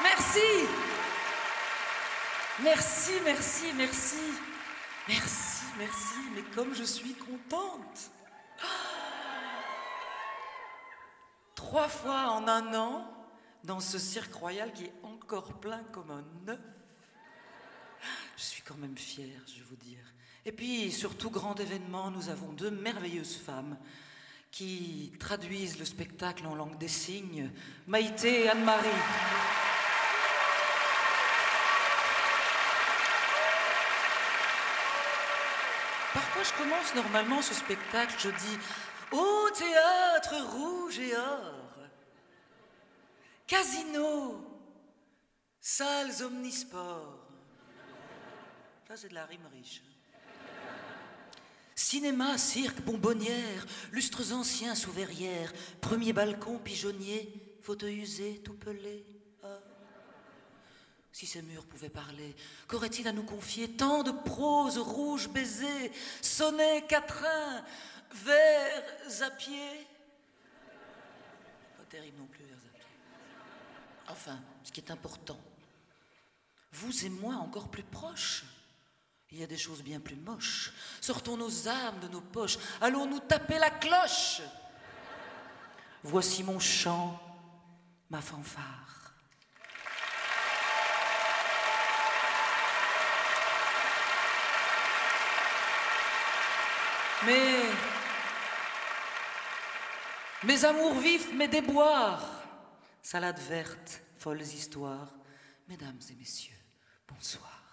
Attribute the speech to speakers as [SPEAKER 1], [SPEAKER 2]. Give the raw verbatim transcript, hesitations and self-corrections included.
[SPEAKER 1] Merci. Merci, merci, merci. Merci, merci, mais comme je suis contente. Trois fois en un an, dans ce cirque royal qui est encore plein comme un œuf. Je suis quand même fière, je vais vous dire. Et puis, sur tout grand événement, nous avons deux merveilleuses femmes qui traduisent le spectacle en langue des signes, Maïté et Anne-Marie. Par quoi je commence normalement ce spectacle? Je dis « Au théâtre rouge et or, casino, salles omnisports. » Ça, c'est de la rime riche. Cinéma, cirque, bonbonnière, lustres anciens sous verrière, premier balcon pigeonnier, fauteuil usé, tout pelé. Ah. Si ces murs pouvaient parler, qu'aurait-il à nous confier? Tant de prose, rouge baisers, sonnets, quatrains, vers à pied. Pas terrible non plus, vers à pied. Enfin, ce qui est important, vous et moi encore plus proches. Il y a des choses bien plus moches. Sortons nos âmes de nos poches. Allons nous taper la cloche. Voici mon chant, ma fanfare. Mais mes amours vifs, mes déboires, salade verte, folles histoires, mesdames et messieurs, bonsoir.